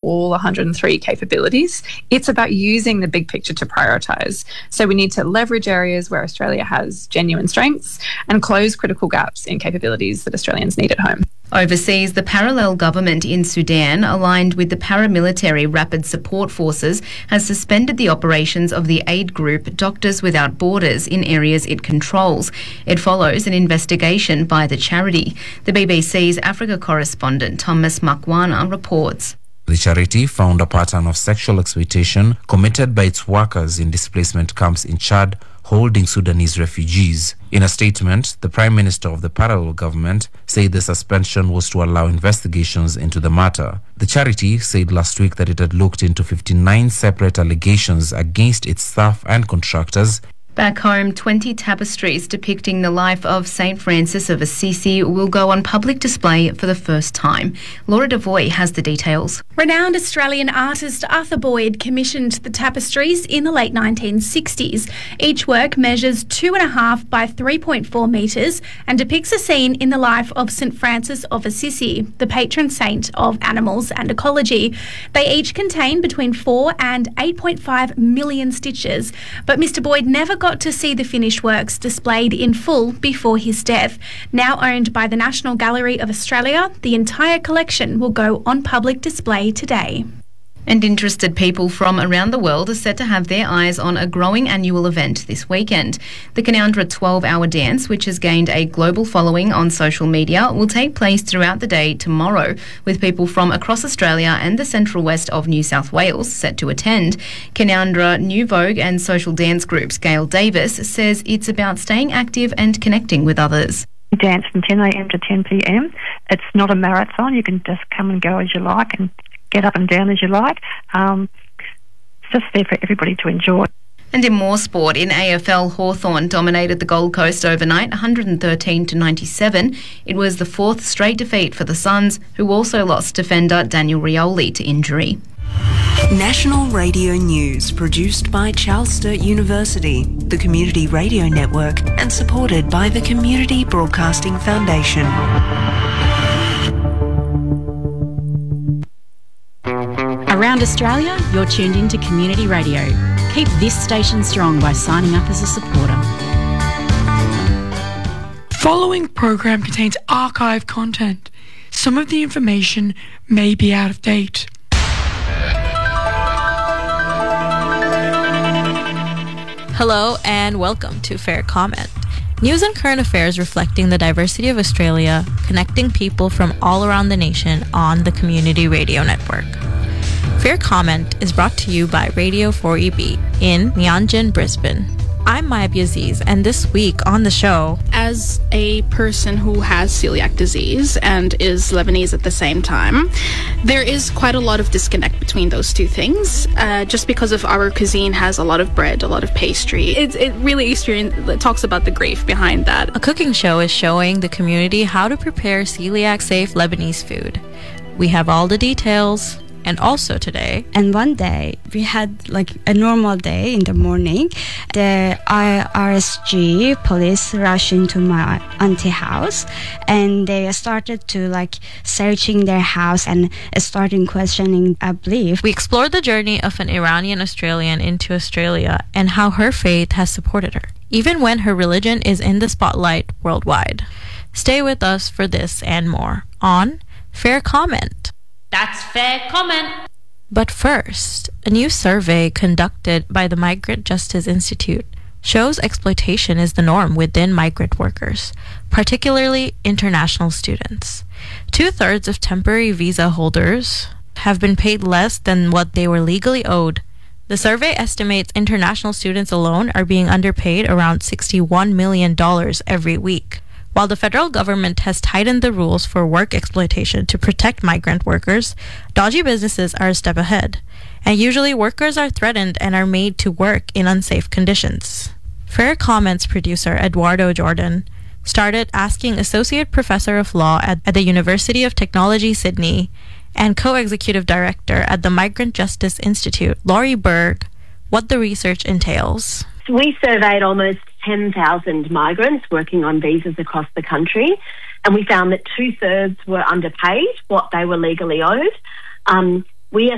all 103 capabilities. It's about using the big picture to prioritise. So we need to leverage areas where Australia has genuine strengths and close critical gaps in capabilities that Australians need at home. Overseas, the parallel government in Sudan, aligned with the paramilitary Rapid Support Forces, has suspended the operations of the aid group Doctors Without Borders in areas it controls. It follows an investigation by the charity. The BBC's Africa correspondent Thomas Makwana reports. The charity found a pattern of sexual exploitation committed by its workers in displacement camps in Chad, holding Sudanese refugees. In a statement, the Prime Minister of the parallel government said the suspension was to allow investigations into the matter. The charity said last week that it had looked into 59 separate allegations against its staff and contractors. Back home, 20 tapestries depicting the life of St. Francis of Assisi will go on public display for the first time. Laura Devoy has the details. Renowned Australian artist Arthur Boyd commissioned the tapestries in the late 1960s. Each work measures 2.5 by 3.4 metres and depicts a scene in the life of St. Francis of Assisi, the patron saint of animals and ecology. They each contain between 4 and 8.5 million stitches, but Mr. Boyd never got to see the finished works displayed in full before his death. Now owned by the National Gallery of Australia, the entire collection will go on public display today. And interested people from around the world are set to have their eyes on a growing annual event this weekend. The Canowindra 12-hour dance, which has gained a global following on social media, will take place throughout the day tomorrow, with people from across Australia and the central west of New South Wales set to attend. Canowindra New Vogue and social dance groups Gail Davis says it's about staying active and connecting with others. We dance from 10 a.m. to 10 p.m. It's not a marathon. You can just come and go as you like and get up and down as you like. It's just there for everybody to enjoy. And in more sport, in AFL, Hawthorn dominated the Gold Coast overnight, 113-97. It was the fourth straight defeat for the Suns, who also lost defender Daniel Rioli to injury. National Radio News, produced by Charles Sturt University, the Community Radio Network, and supported by the Community Broadcasting Foundation. Around Australia, you're tuned into Community Radio. Keep this station strong by signing up as a supporter. Following program contains archive content. Some of the information may be out of date. Hello and welcome to Fair Comment. News and current affairs reflecting the diversity of Australia, connecting people from all around the nation on the Community Radio Network. Fair Comment is brought to you by Radio 4EB in Meanjin, Brisbane. I'm Mayab Aziz, and this week on the show... As a person who has celiac disease and is Lebanese at the same time, there is quite a lot of disconnect between those two things, just because of our cuisine has a lot of bread, a lot of pastry. It really talks about the grief behind that. A cooking show is showing the community how to prepare celiac-safe Lebanese food. We have all the details... And also today. And one day, we had like a normal day in the morning. The RSG police rushed into my auntie house and they started to like searching their house and starting questioning, I believe. We explored the journey of an Iranian Australian into Australia and how her faith has supported her, even when her religion is in the spotlight worldwide. Stay with us for this and more on Fair Comment. That's Fair Comment. But first, a new survey conducted by the Migrant Justice Institute shows exploitation is the norm within migrant workers, particularly international students. 2/3 of temporary visa holders have been paid less than what they were legally owed. The survey estimates international students alone are being underpaid around $61 million every week. While the federal government has tightened the rules for work exploitation to protect migrant workers, dodgy businesses are a step ahead, and usually workers are threatened and are made to work in unsafe conditions. Fair Comment's producer Eduardo Jordan started asking Associate Professor of Law at the University of Technology, Sydney, and Co-Executive Director at the Migrant Justice Institute, Laurie Berg, what the research entails. We surveyed almost 10,000 migrants working on visas across the country, and we found that 2/3 were underpaid what they were legally owed. We